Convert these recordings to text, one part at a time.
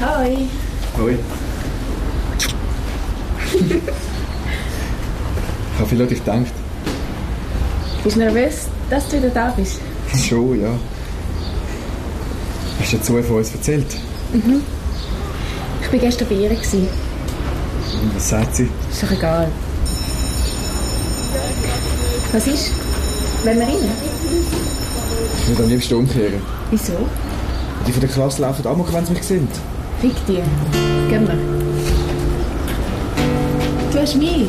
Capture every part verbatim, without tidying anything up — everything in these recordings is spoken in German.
Hoi. Hoi. Ich habe viel an dich gedacht. Bist du nervös, dass du wieder da bist? Schon, ja. Hast du dir zwei von uns erzählt? Mhm. Ich war gestern bei ihr. Und was sagt sie? Ist doch egal. Was ist? Wollen wir rein? Ich würde am liebsten umkehren. Wieso? Die von der Klasse laufen amok, wenn sie mich sehen. Fick dir. Gehen wir. Du hast mich.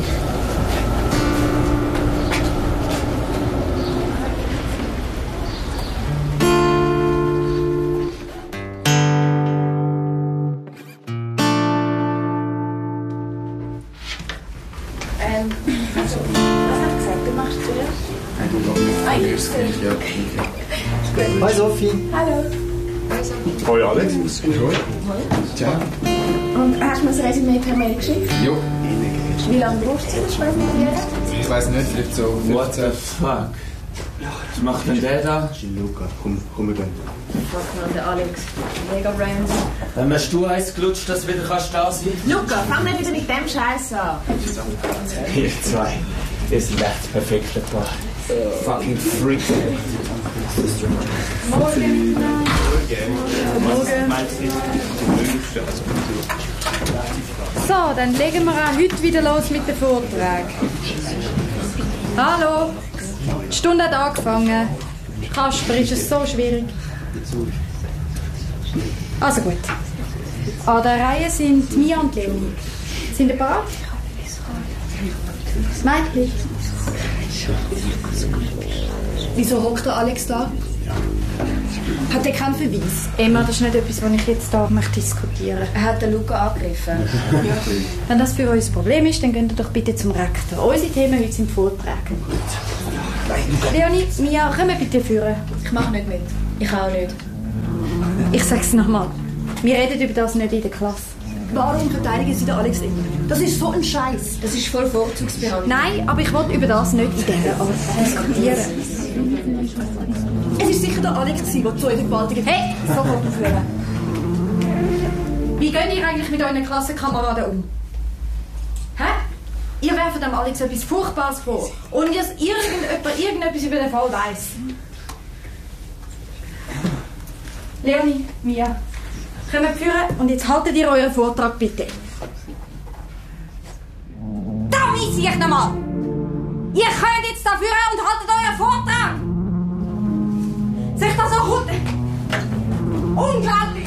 Ähm, also, was hat er gesagt? Du machst zuerst? Nein, du machst es. Ja. Hi Sophie. Hallo. Hoi Alex. Hoi. Ciao. Und hast du mir das Resümee per Mail geschickt? Jo. Wie lange brauchst du das? Ich weiss nicht, vielleicht so What the fuck? Was macht denn der da? Luca, komm, komm wir gehen. Fuck man, der Alex. Mega random. Wenn hast du eins gelutscht, dass du wieder kannst da sein? Luca, fang nicht wieder mit dem Scheiß an. Ihr zwei. Ihr seid echt perfekte Paar. Fucking Freak. Morgen. Morgen. So, dann legen wir auch heute wieder los mit dem Vortrag. Hallo, die Stunde hat angefangen. Kasper, ist es so schwierig? Also gut. An der Reihe sind Mia und Leonie. Sind ihr bereit? Mädchen. Wieso hockt der Alex da? Hat er keinen Verweis? Emma, das ist nicht etwas, was ich jetzt hier möchte diskutieren möchte. Er hat den Luca angegriffen. Ja. Wenn das für uns ein Problem ist, dann geht ihr doch bitte zum Rektor. Unsere Themen heute sind Vorträge. Leonie, Mia, kommen bitte führen. Ich mache nicht mit. Ich auch nicht. Ich sage es nochmal. Wir reden über das nicht in der Klasse. Warum verteidigen Sie den Alex immer? Das ist so ein Scheiß. Das ist voll Vorzugsbehandlung. Nein, aber ich will über das nicht in dieser Art diskutieren. Es ist sicher der Alex, der zu euren gewaltigen... Hey, sofort aufhören. Wie geht ihr eigentlich mit euren Klassenkameraden um? Hä? Ihr werft dem Alex etwas Furchtbares vor. Und dass irgendjemand irgendetwas über den Fall weiss. Leonie, Mia, kommt führen und jetzt haltet ihr euren Vortrag bitte. Da weiss ich nochmal! Ihr könnt jetzt da führen und haltet euren Vortrag! Sich das so gut... Unglaublich!